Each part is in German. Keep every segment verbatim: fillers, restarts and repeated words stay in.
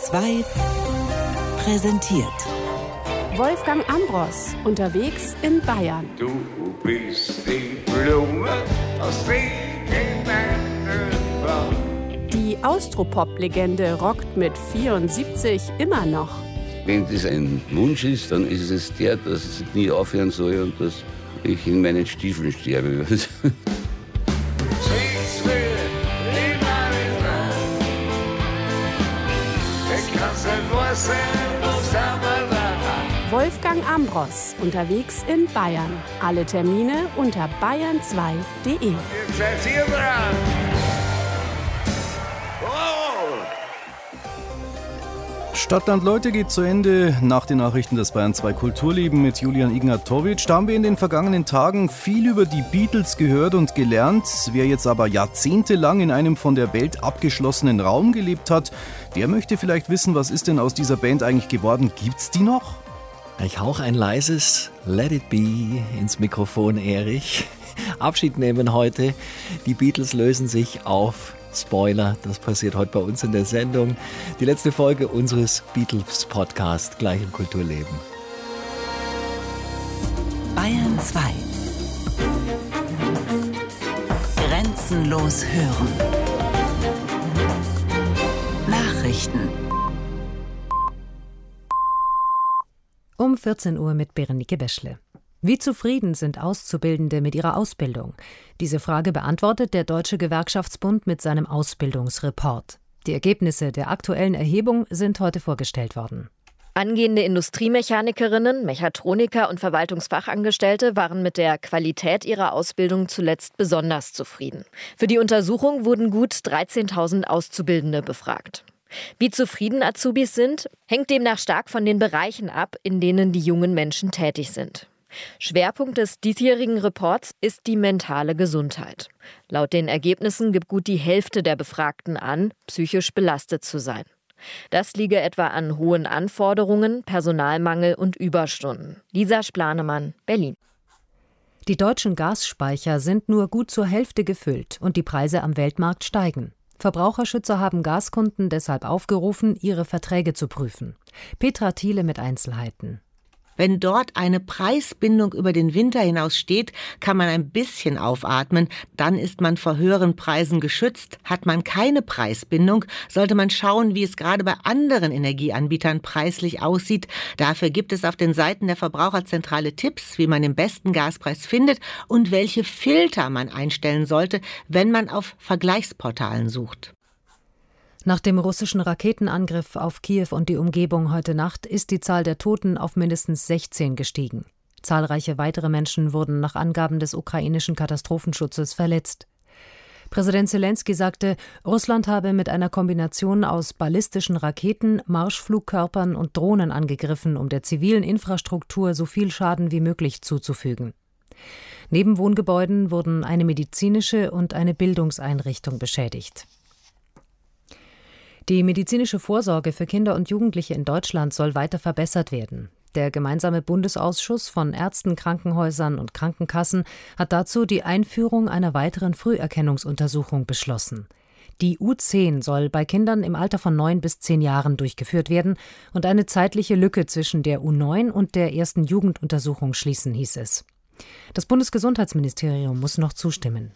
zwei präsentiert Wolfgang Ambros unterwegs in Bayern. Du bist die Blume aus Regenwald. Die Austropop-Legende rockt mit vierundsiebzig immer noch. Wenn das ein Wunsch ist, dann ist es der, dass es nie aufhören soll und dass ich in meinen Stiefeln sterbe. Wolfgang Ambros unterwegs in Bayern. Alle Termine unter bayern zwei punkt de. Stadtland Leute geht zu Ende. Nach den Nachrichten des Bayern zwei Kulturleben mit Julian Ignatowitsch. Da haben wir in den vergangenen Tagen viel über die Beatles gehört und gelernt. Wer jetzt aber jahrzehntelang in einem von der Welt abgeschlossenen Raum gelebt hat, der möchte vielleicht wissen, was ist denn aus dieser Band eigentlich geworden? Gibt's die noch? Ich hauch ein leises Let It Be ins Mikrofon, Erich. Abschied nehmen heute. Die Beatles lösen sich auf. Spoiler, das passiert heute bei uns in der Sendung. Die letzte Folge unseres Beatles-Podcast, gleich im Kulturleben. Bayern zwei. Grenzenlos hören. Nachrichten. Um vierzehn Uhr mit Berenike Beschle. Wie zufrieden sind Auszubildende mit ihrer Ausbildung? Diese Frage beantwortet der Deutsche Gewerkschaftsbund mit seinem Ausbildungsreport. Die Ergebnisse der aktuellen Erhebung sind heute vorgestellt worden. Angehende Industriemechanikerinnen, Mechatroniker und Verwaltungsfachangestellte waren mit der Qualität ihrer Ausbildung zuletzt besonders zufrieden. Für die Untersuchung wurden gut dreizehntausend Auszubildende befragt. Wie zufrieden Azubis sind, hängt demnach stark von den Bereichen ab, in denen die jungen Menschen tätig sind. Schwerpunkt des diesjährigen Reports ist die mentale Gesundheit. Laut den Ergebnissen gibt gut die Hälfte der Befragten an, psychisch belastet zu sein. Das liege etwa an hohen Anforderungen, Personalmangel und Überstunden. Lisa Splanemann, Berlin. Die deutschen Gasspeicher sind nur gut zur Hälfte gefüllt und die Preise am Weltmarkt steigen. Verbraucherschützer haben Gaskunden deshalb aufgerufen, ihre Verträge zu prüfen. Petra Thiele mit Einzelheiten. Wenn dort eine Preisbindung über den Winter hinaus steht, kann man ein bisschen aufatmen. Dann ist man vor höheren Preisen geschützt. Hat man keine Preisbindung, sollte man schauen, wie es gerade bei anderen Energieanbietern preislich aussieht. Dafür gibt es auf den Seiten der Verbraucherzentrale Tipps, wie man den besten Gaspreis findet und welche Filter man einstellen sollte, wenn man auf Vergleichsportalen sucht. Nach dem russischen Raketenangriff auf Kiew und die Umgebung heute Nacht ist die Zahl der Toten auf mindestens sechzehn gestiegen. Zahlreiche weitere Menschen wurden nach Angaben des ukrainischen Katastrophenschutzes verletzt. Präsident Selenskyj sagte, Russland habe mit einer Kombination aus ballistischen Raketen, Marschflugkörpern und Drohnen angegriffen, um der zivilen Infrastruktur so viel Schaden wie möglich zuzufügen. Neben Wohngebäuden wurden eine medizinische und eine Bildungseinrichtung beschädigt. Die medizinische Vorsorge für Kinder und Jugendliche in Deutschland soll weiter verbessert werden. Der gemeinsame Bundesausschuss von Ärzten, Krankenhäusern und Krankenkassen hat dazu die Einführung einer weiteren Früherkennungsuntersuchung beschlossen. Die U zehn soll bei Kindern im Alter von neun bis zehn Jahren durchgeführt werden und eine zeitliche Lücke zwischen der U neun und der ersten Jugenduntersuchung schließen, hieß es. Das Bundesgesundheitsministerium muss noch zustimmen.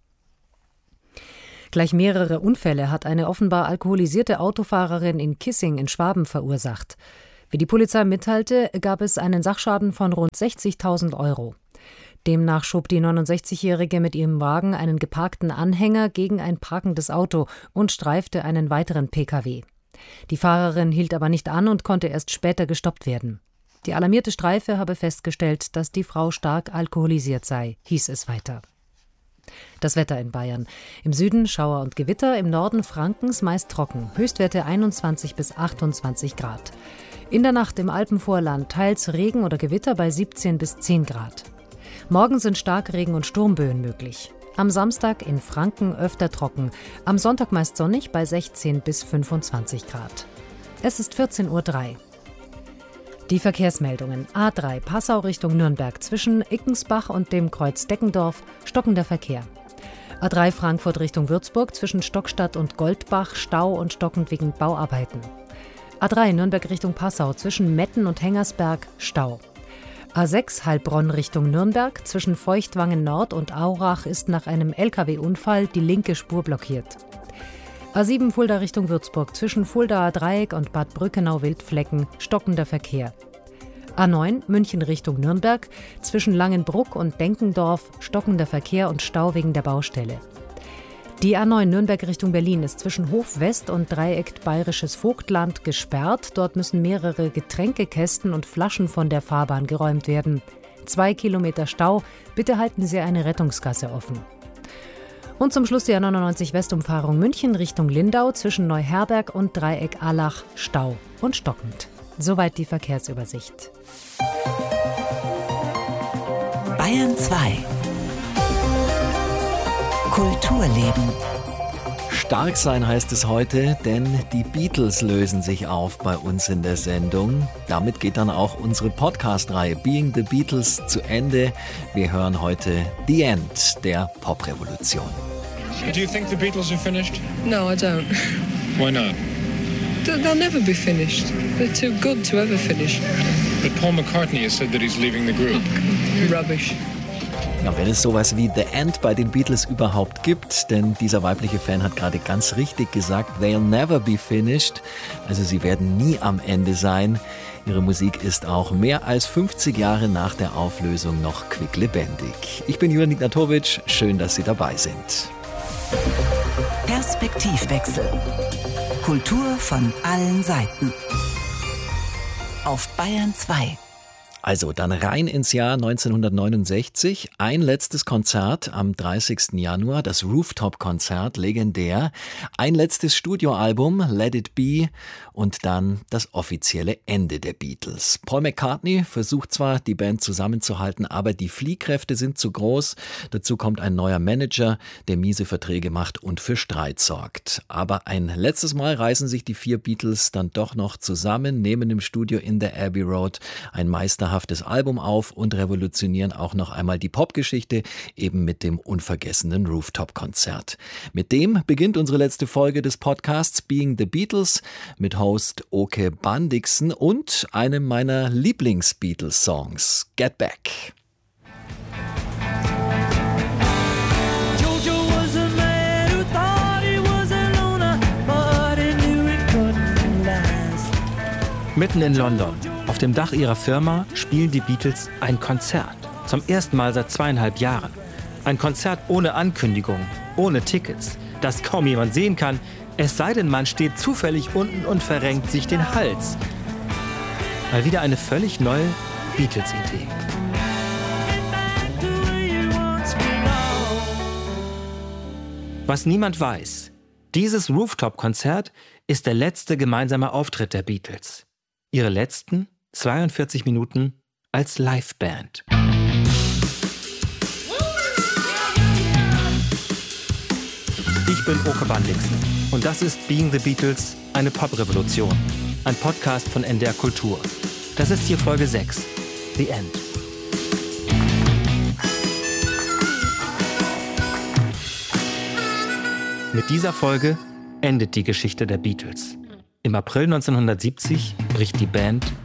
Gleich mehrere Unfälle hat eine offenbar alkoholisierte Autofahrerin in Kissing in Schwaben verursacht. Wie die Polizei mitteilte, gab es einen Sachschaden von rund sechzigtausend Euro. Demnach schob die neunundsechzigjährige mit ihrem Wagen einen geparkten Anhänger gegen ein parkendes Auto und streifte einen weiteren Pkw. Die Fahrerin hielt aber nicht an und konnte erst später gestoppt werden. Die alarmierte Streife habe festgestellt, dass die Frau stark alkoholisiert sei, hieß es weiter. Das Wetter in Bayern. Im Süden Schauer und Gewitter, im Norden Frankens meist trocken. Höchstwerte einundzwanzig bis achtundzwanzig Grad. In der Nacht im Alpenvorland teils Regen oder Gewitter bei siebzehn bis zehn Grad. Morgen sind Starkregen und Sturmböen möglich. Am Samstag in Franken öfter trocken. Am Sonntag meist sonnig bei sechzehn bis fünfundzwanzig Grad. Es ist vierzehn Uhr drei. Die Verkehrsmeldungen. A drei Passau Richtung Nürnberg zwischen Ickensbach und dem Kreuz Deckendorf stockender Verkehr. A drei Frankfurt Richtung Würzburg zwischen Stockstadt und Goldbach Stau und stockend wegen Bauarbeiten. A drei Nürnberg Richtung Passau zwischen Metten und Hengersberg Stau. A sechs Heilbronn Richtung Nürnberg zwischen Feuchtwangen Nord und Aurach ist nach einem L K W-Unfall die linke Spur blockiert. A sieben Fulda Richtung Würzburg zwischen Fuldaer Dreieck und Bad Brückenau-Wildflecken stockender Verkehr. A neun München Richtung Nürnberg zwischen Langenbruck und Denkendorf stockender Verkehr und Stau wegen der Baustelle. Die A neun Nürnberg Richtung Berlin ist zwischen Hof West und Dreieck Bayerisches Vogtland gesperrt. Dort müssen mehrere Getränkekästen und Flaschen von der Fahrbahn geräumt werden. Zwei Kilometer Stau. Bitte halten Sie eine Rettungsgasse offen. Und zum Schluss die A neunundneunzig Westumfahrung München Richtung Lindau zwischen Neuherberg und Dreieck Allach Stau und stockend. Soweit die Verkehrsübersicht. Bayern zwei. Kulturleben. Stark sein heißt es heute, denn die Beatles lösen sich auf bei uns in der Sendung. Damit geht dann auch unsere Podcast-Reihe Being the Beatles zu Ende. Wir hören heute The End der Poprevolution. Do you think the Beatles are finished? No, I don't. Why not? They'll never be finished. They're too good to ever finish. But Paul McCartney has said that he's leaving the group. Rubbish. Ja, wenn es sowas wie The End bei den Beatles überhaupt gibt, denn dieser weibliche Fan hat gerade ganz richtig gesagt, they'll never be finished, also sie werden nie am Ende sein. Ihre Musik ist auch mehr als fünfzig Jahre nach der Auflösung noch quicklebendig. Ich bin Julian Ignatowitsch, schön, dass Sie dabei sind. Perspektivwechsel. Kultur von allen Seiten. Auf Bayern zwei. Also dann rein ins Jahr neunzehnhundertneunundsechzig. Ein letztes Konzert am dreißigsten Januar, das Rooftop-Konzert, legendär. Ein letztes Studioalbum, Let It Be, und dann das offizielle Ende der Beatles. Paul McCartney versucht zwar, die Band zusammenzuhalten, aber die Fliehkräfte sind zu groß. Dazu kommt ein neuer Manager, der miese Verträge macht und für Streit sorgt. Aber ein letztes Mal reißen sich die vier Beatles dann doch noch zusammen, nehmen im Studio in der Abbey Road ein meisterhaftes Album auf und revolutionieren auch noch einmal die Popgeschichte, eben mit dem unvergessenen Rooftop-Konzert. Mit dem beginnt unsere letzte Folge des Podcasts Being the Beatles mit Host Oke Bandixen und einem meiner Lieblings-Beatles-Songs, Get Back. Mitten in London, auf dem Dach ihrer Firma, spielen die Beatles ein Konzert. Zum ersten Mal seit zweieinhalb Jahren. Ein Konzert ohne Ankündigung, ohne Tickets, das kaum jemand sehen kann, es sei denn, man steht zufällig unten und verrenkt sich den Hals. Mal wieder eine völlig neue Beatles-Idee. Was niemand weiß, dieses Rooftop-Konzert ist der letzte gemeinsame Auftritt der Beatles. Ihre letzten zweiundvierzig Minuten als Liveband. Ich bin Oke Bandixen und das ist Being the Beatles, eine Poprevolution. Ein Podcast von N D R Kultur. Das ist hier Folge sechs, The End. Mit dieser Folge endet die Geschichte der Beatles. Im April neunzehnhundertsiebzig bricht die Band